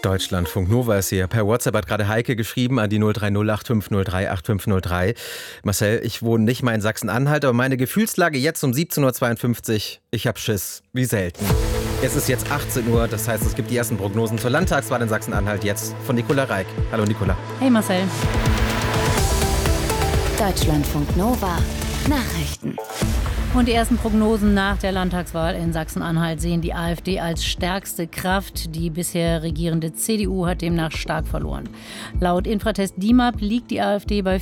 Deutschlandfunk Nova ist hier. Per WhatsApp hat gerade Heike geschrieben an die 030 8503 8503. Marcel, ich wohne nicht mal in Sachsen-Anhalt, aber meine Gefühlslage jetzt um 17.52 Uhr, ich hab Schiss, wie selten. Es ist jetzt 18 Uhr, das heißt, es gibt die ersten Prognosen zur Landtagswahl in Sachsen-Anhalt jetzt von Nicola Reik. Hallo Nicola. Hey Marcel. Deutschlandfunk Nova Nachrichten. Und die ersten Prognosen nach der Landtagswahl in Sachsen-Anhalt sehen die AfD als stärkste Kraft. Die bisher regierende CDU hat demnach stark verloren. Laut Infratest DIMAP liegt die AfD bei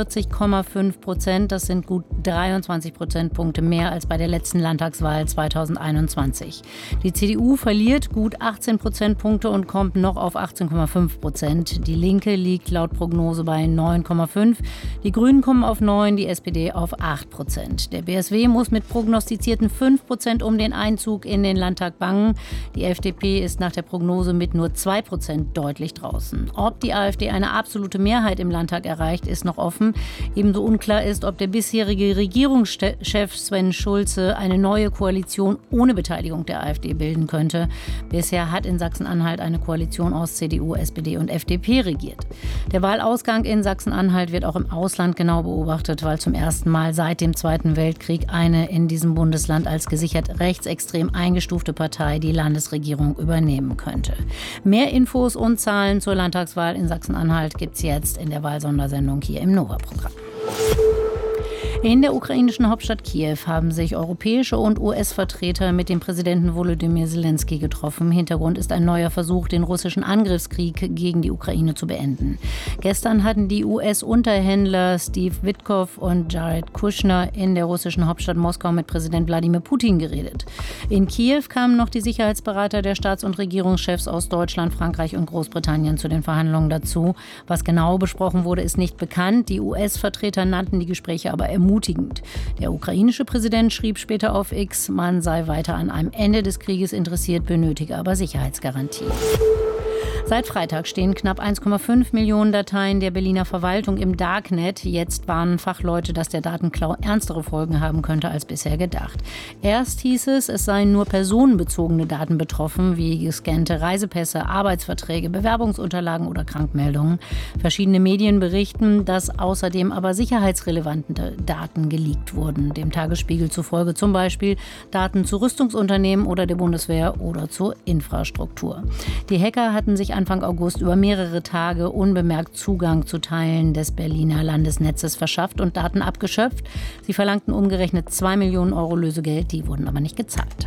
44,5%. Das sind gut 23 Prozentpunkte mehr als bei der letzten Landtagswahl 2021. Die CDU verliert gut 18 Prozentpunkte und kommt noch auf 18,5%. Die Linke liegt laut Prognose bei 9,5%. Die Grünen kommen auf 9%, die SPD auf 8%. Der BSW muss mit prognostizierten 5% um den Einzug in den Landtag bangen. Die FDP ist nach der Prognose mit nur 2% deutlich draußen. Ob die AfD eine absolute Mehrheit im Landtag erreicht, ist noch offen. Ebenso unklar ist, ob der bisherige Regierungschef Sven Schulze eine neue Koalition ohne Beteiligung der AfD bilden könnte. Bisher hat in Sachsen-Anhalt eine Koalition aus CDU, SPD und FDP regiert. Der Wahlausgang in Sachsen-Anhalt wird auch im Ausland genau beobachtet, weil zum ersten Mal seit dem Zweiten Weltkrieg eine in diesem Bundesland als gesichert rechtsextrem eingestufte Partei die Landesregierung übernehmen könnte. Mehr Infos und Zahlen zur Landtagswahl in Sachsen-Anhalt gibt's jetzt in der Wahlsondersendung hier im Nova-Programm. In der ukrainischen Hauptstadt Kiew haben sich europäische und US-Vertreter mit dem Präsidenten Volodymyr Zelensky getroffen. Hintergrund ist ein neuer Versuch, den russischen Angriffskrieg gegen die Ukraine zu beenden. Gestern hatten die US-Unterhändler Steve Witkoff und Jared Kushner in der russischen Hauptstadt Moskau mit Präsident Wladimir Putin geredet. In Kiew kamen noch die Sicherheitsberater der Staats- und Regierungschefs aus Deutschland, Frankreich und Großbritannien zu den Verhandlungen dazu. Was genau besprochen wurde, ist nicht bekannt. Die US-Vertreter nannten die Gespräche aber ermutigend. Der ukrainische Präsident schrieb später auf X, man sei weiter an einem Ende des Krieges interessiert, benötige aber Sicherheitsgarantien. Seit Freitag stehen knapp 1,5 Millionen Dateien der Berliner Verwaltung im Darknet. Jetzt warnen Fachleute, dass der Datenklau ernstere Folgen haben könnte als bisher gedacht. Erst hieß es, es seien nur personenbezogene Daten betroffen, wie gescannte Reisepässe, Arbeitsverträge, Bewerbungsunterlagen oder Krankmeldungen. Verschiedene Medien berichten, dass außerdem aber sicherheitsrelevante Daten geleakt wurden. Dem Tagesspiegel zufolge zum Beispiel Daten zu Rüstungsunternehmen oder der Bundeswehr oder zur Infrastruktur. Die Hacker hatten sich Anfang August über mehrere Tage unbemerkt Zugang zu Teilen des Berliner Landesnetzes verschafft und Daten abgeschöpft. Sie verlangten umgerechnet 2 Millionen Euro Lösegeld, die wurden aber nicht gezahlt.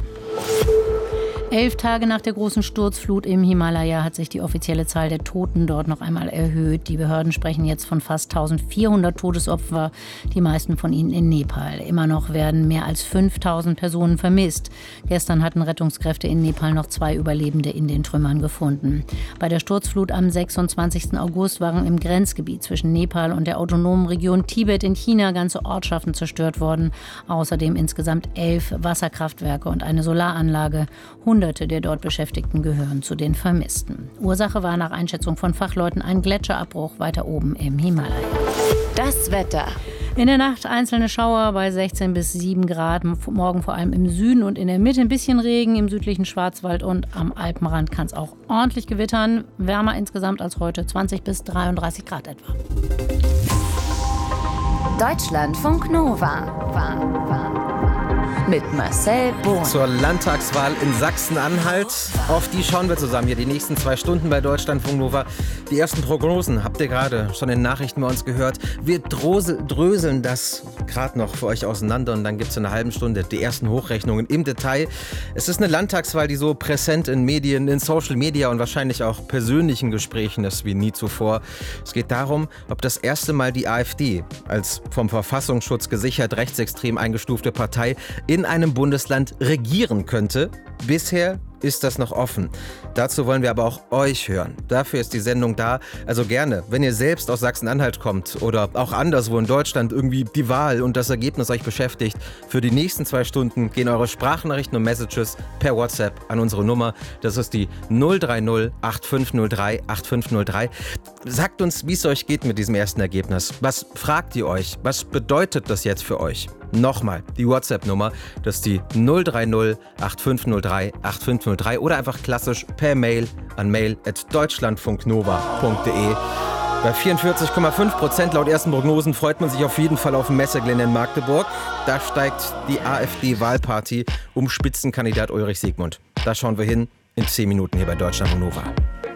11 Tage nach der großen Sturzflut im Himalaya hat sich die offizielle Zahl der Toten dort noch einmal erhöht. Die Behörden sprechen jetzt von fast 1400 Todesopfer, die meisten von ihnen in Nepal. Immer noch werden mehr als 5000 Personen vermisst. Gestern hatten Rettungskräfte in Nepal noch 2 Überlebende in den Trümmern gefunden. Bei der Sturzflut am 26. August waren im Grenzgebiet zwischen Nepal und der autonomen Region Tibet in China ganze Ortschaften zerstört worden. Außerdem insgesamt 11 Wasserkraftwerke und eine Solaranlage. Hunderte der dort Beschäftigten gehören zu den Vermissten. Ursache war nach Einschätzung von Fachleuten ein Gletscherabbruch weiter oben im Himalaya. Das Wetter. In der Nacht einzelne Schauer bei 16 bis 7 Grad. Morgen vor allem im Süden und in der Mitte ein bisschen Regen. Im südlichen Schwarzwald und am Alpenrand kann es auch ordentlich gewittern. Wärmer insgesamt als heute, 20 bis 33 Grad etwa. Deutschlandfunk Nova. Mit Marcel Bohn. Zur Landtagswahl in Sachsen-Anhalt. Auf die schauen wir zusammen hier die nächsten 2 Stunden bei Deutschlandfunk Nova. Die ersten Prognosen habt ihr gerade schon in den Nachrichten bei uns gehört. Wir dröseln das gerade noch für euch auseinander und dann gibt es in einer halben Stunde die ersten Hochrechnungen im Detail. Es ist eine Landtagswahl, die so präsent in Medien, in Social Media und wahrscheinlich auch persönlichen Gesprächen ist wie nie zuvor. Es geht darum, ob das erste Mal die AfD als vom Verfassungsschutz gesichert rechtsextrem eingestufte Partei in einem Bundesland regieren könnte. Bisher ist das noch offen. Dazu wollen wir aber auch euch hören. Dafür ist die Sendung da. Also gerne, wenn ihr selbst aus Sachsen-Anhalt kommt oder auch anderswo in Deutschland irgendwie die Wahl und das Ergebnis euch beschäftigt, für die nächsten 2 Stunden gehen eure Sprachnachrichten und Messages per WhatsApp an unsere Nummer. Das ist die 030 8503 8503. Sagt uns, wie es euch geht mit diesem ersten Ergebnis. Was fragt ihr euch? Was bedeutet das jetzt für euch? Nochmal, die WhatsApp-Nummer, das ist die 030 8503 8503. 503 oder einfach klassisch per Mail an mail@deutschlandfunknova.de. Bei 44,5% laut ersten Prognosen freut man sich auf jeden Fall auf dem Messegelände in Magdeburg. Da steigt die AfD-Wahlparty um Spitzenkandidat Ulrich Siegmund. Da schauen wir hin in 10 Minuten hier bei Deutschlandfunk Nova.